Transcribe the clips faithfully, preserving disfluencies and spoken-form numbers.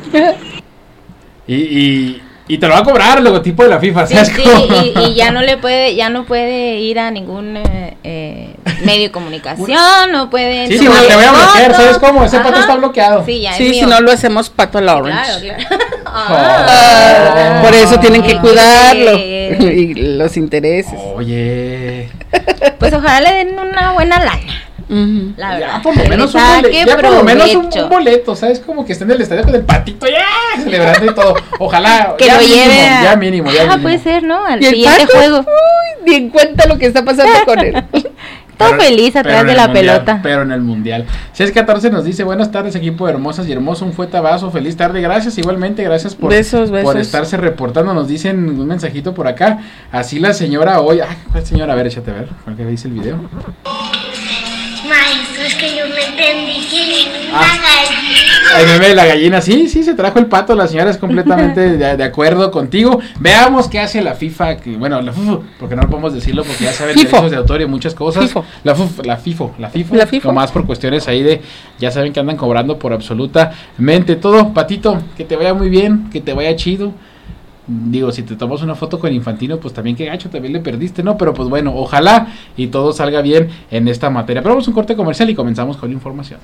y, y, y te lo va a cobrar el logotipo de la FIFA, sí, ¿sabes sí, cómo? y, y ya no le puede, ya no puede ir a ningún eh, eh, medio de comunicación, no puede. Sí, sí, no, te voy a bloquear, ¿sabes cómo? Ese pato está bloqueado. Sí, ya sí, si no lo hacemos Pato Lawrence. Claro, claro. Ah, por eso tienen que Ay, cuidarlo. eh. Y los intereses. Oye. Pues ojalá le den una buena lana. Uh-huh. La verdad. Ya por lo que menos le un boleto, saque ya por lo menos un, provecho. un boleto, ¿sabes? Como que esté en el estadio con el patito ya celebrando y todo. Ojalá Que ya lo mínimo, lleve a... ya mínimo, ya ah, mínimo. puede ser, ¿no? Al ¿Y el siguiente Pato? juego. Uy, ni en cuenta lo que está pasando con él. Todo Pero- feliz pero atrás en de el la mundial, pelota. Pero en el mundial. seis catorce nos dice, buenas tardes equipo de Hermosas y Hermoso, un fuerte abrazo, feliz tarde, gracias, igualmente, gracias por, Besos, besos. por estarse reportando, nos dicen un mensajito por acá, así la señora hoy, ay, ¿cuál señora? A ver, échate a ver, ¿cuál que dice el video? Maestro, es que yo me entendí que una Ah. gallina. El meme de la gallina, sí, sí, se trajo el pato, la señora es completamente de, de acuerdo contigo. Veamos qué hace la FIFA, que, bueno, la FIFO, porque no podemos decirlo porque ya saben FIFO. derechos de autor y muchas cosas. FIFO. La, FIFO, la FIFO, la FIFO, La FIFO. nomás por cuestiones ahí de, ya saben que andan cobrando por absolutamente todo. Patito, que te vaya muy bien, que te vaya chido. Digo, si te tomas una foto con Infantino, pues también qué gacho, también le perdiste, ¿no? Pero pues bueno, ojalá y todo salga bien en esta materia. Pero vamos a un corte comercial y comenzamos con la información.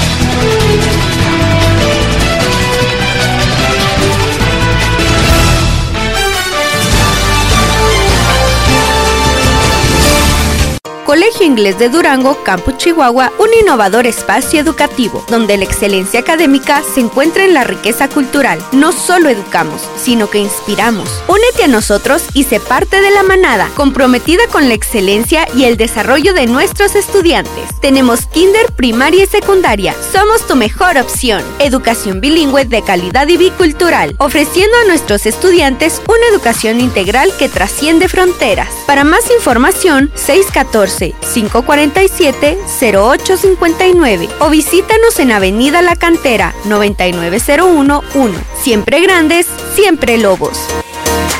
Colegio Inglés de Durango, Campus Chihuahua, un innovador espacio educativo, donde la excelencia académica se encuentra en la riqueza cultural. No solo educamos, sino que inspiramos. Únete a nosotros y sé parte de la manada, comprometida con la excelencia y el desarrollo de nuestros estudiantes. Tenemos kinder, primaria y secundaria. Somos tu mejor opción. Educación bilingüe de calidad y bicultural, ofreciendo a nuestros estudiantes una educación integral que trasciende fronteras. Para más información, seis uno cuatro, cinco cuatro siete, cero ocho cinco nueve o visítanos en Avenida La Cantera noventa y nueve cero uno uno. Siempre grandes, siempre lobos.